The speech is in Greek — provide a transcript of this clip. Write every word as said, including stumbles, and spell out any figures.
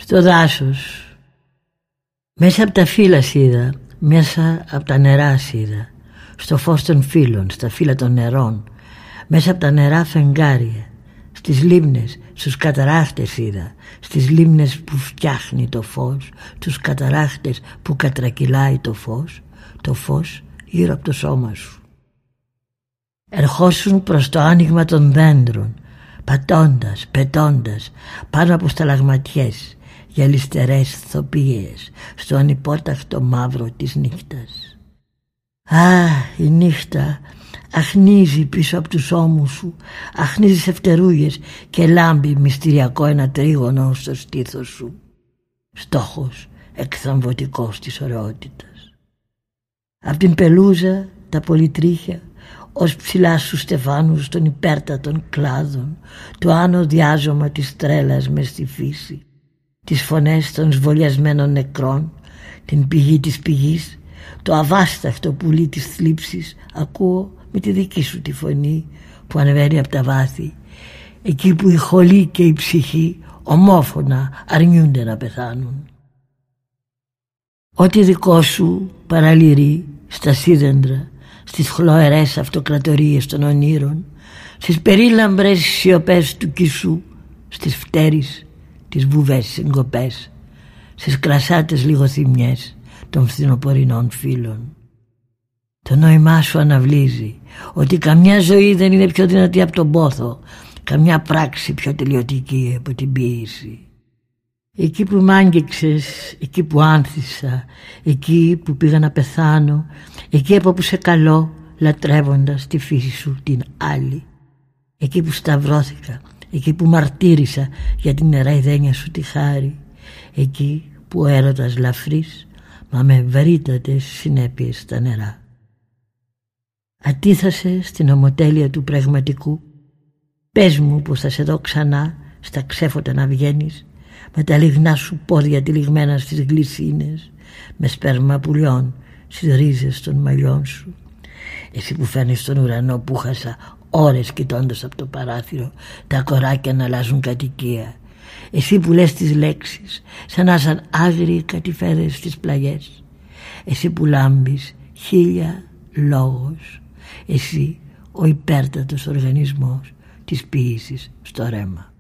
Στο δάσος, μέσα από τα φύλλα είδα, μέσα από τα νερά είδα, στο φως των φύλλων, στα φύλλα των νερών, μέσα από τα νερά φεγγάρια, στις λίμνες, στους καταράχτες είδα, στις λίμνες που φτιάχνει το φως, τους καταράχτες που κατρακυλάει το φως, το φως γύρω από το σώμα σου. Ερχόσουν προς το άνοιγμα των δέντρων, πατώντας, πετώντας πάνω από σταλαγματιές, γυαλιστερές θοπίες, στο ανυπόταχτο μαύρο της νύχτας. Α, η νύχτα αχνίζει πίσω από τους ώμους σου, αχνίζει σε φτερούγες και λάμπει μυστηριακό ένα τρίγωνο στο στήθος σου. Στόχος εκθαμβωτικός της ωραιότητας. Απ' την πελούζα τα πολυτρίχια, ως ψηλά στους στεφάνους των υπέρτατων κλάδων, το άνω διάζωμα της τρέλας μες στη φύση, τις φωνές των σβολιασμένων νεκρών, την πηγή της πηγής, το αβάσταχτο πουλί της θλίψης ακούω με τη δική σου τη φωνή που ανεβαίνει από τα βάθη, εκεί που η χολή και η ψυχή ομόφωνα αρνιούνται να πεθάνουν. Ό,τι δικό σου παραλυρεί στα σίδεντρα, στις χλωερές αυτοκρατορίες των ονείρων, στις περίλαμπρες σιωπές του κησού, στις φτέρεις, τις βουβές συγκοπές, στις κρασάτες λιγοθυμιές των φθινοπορεινών φύλων. Το νόημά σου αναβλύζει ότι καμιά ζωή δεν είναι πιο δυνατή από τον πόθο, καμιά πράξη πιο τελειωτική από την ποίηση. Εκεί που μ' άγγιξες, εκεί που άνθησα, εκεί που πήγα να πεθάνω, εκεί από που σε καλώ λατρεύοντας τη φύση σου την άλλη, εκεί που σταυρώθηκα, εκεί που μαρτύρησα για την νεραϊδένια σου τη χάρη, εκεί που ο έρωτας λαφρύς μα με βαρύτατες συνέπειες στα νερά. Ατίθασε στην ομοτέλεια του πραγματικού, πες μου πως θα σε δω ξανά στα ξέφωτα να βγαίνεις, με τα λιγνά σου πόδια τυλιγμένα στις γλυσσίνες, με σπέρμα πουλιών στις ρίζες των μαλλιών σου. Εσύ που φέρνεις τον ουρανό που χάσα ώρες κοιτώντας από το παράθυρο τα κοράκια να αλλάζουν κατοικία. Εσύ που λες τις λέξεις σαν να σαν άγριοι κατηφέδες στις πλαγιές. Εσύ που λάμπεις χίλια λόγος. Εσύ ο υπέρτατος οργανισμός της ποίησης στο ρέμα.